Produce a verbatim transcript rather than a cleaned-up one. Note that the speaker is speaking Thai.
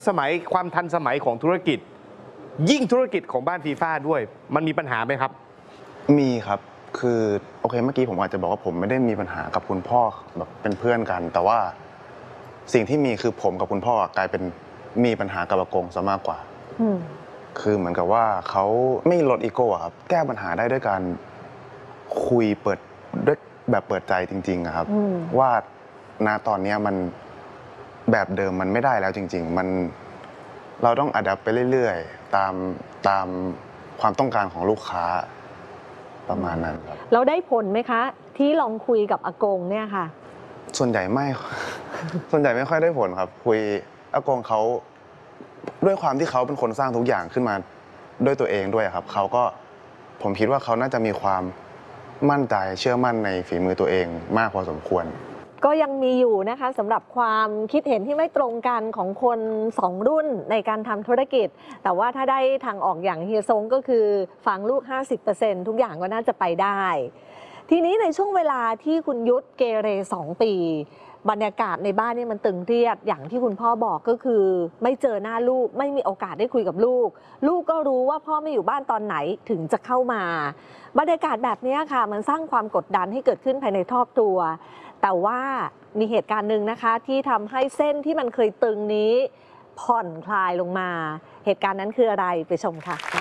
สมัยความทันสมัยของธุรกิจยิ่งธุรกิจของบ้านฟีฟ่าด้วยมันมีปัญหาไหมครับมีครับคือโอเคเมื่อกี้ผมอาจจะบอกว่าผมไม่ได้มีปัญหากับคุณพ่อแบบเป็นเพื่อนกัน แต่ว่าสิ่งที่มีคือผมกับคุณพ่อกลายเป็นมีปัญหากับอากงซะมากกว่าคือเหมือนกับว่าเขาไม่ลดอีโก้ครับแก้ปัญหาได้ด้วยการคุยเปิดด้วยแบบเปิดใจจริงๆครับว่าณตอนนี้มันแบบเดิมมันไม่ได้แล้วจริงๆมันเราต้องอัดแอปไปเรื่อยๆตามตามความต้องการของลูกค้าประมาณนั้นครับแล้วได้ผลไหมคะที่ลองคุยกับอากงเนี่ยค่ะส่วนใหญ่ไม่ ส่วนใหญ่ไม่ค่อยได้ผลครับคุยอากงเขาด้วยความที่เขาเป็นคนสร้างทุกอย่างขึ้นมาด้วยตัวเองด้วยครับเขาก็ผมคิดว่าเขาน่าจะมีความมั่นใจเชื่อมั่นในฝีมือตัวเองมากพอสมควรก็ยังมีอยู่นะคะสำหรับความคิดเห็นที่ไม่ตรงกันของคนสองรุ่นในการทำธุรกิจแต่ว่าถ้าได้ทางออกอย่างเฮียซงก็คือฟังลูก ห้าสิบเปอร์เซ็นต์ ทุกอย่างก็น่าจะไปได้ทีนี้ในช่วงเวลาที่คุณยุทธเกเรสองปีบรรยากาศในบ้านนี่มันตึงเครียดอย่างที่คุณพ่อบอกก็คือไม่เจอหน้าลูกไม่มีโอกาสได้คุยกับลูกลูกก็รู้ว่าพ่อไม่อยู่บ้านตอนไหนถึงจะเข้ามาบรรยากาศแบบนี้ค่ะมันสร้างความกดดันให้เกิดขึ้นภายในครอบครัวแต่ว่ามีเหตุการณ์หนึ่งนะคะที่ทำให้เส้นที่มันเคยตึงนี้ผ่อนคลายลงมาเหตุการณ์นั้นคืออะไรไปชมค่ะ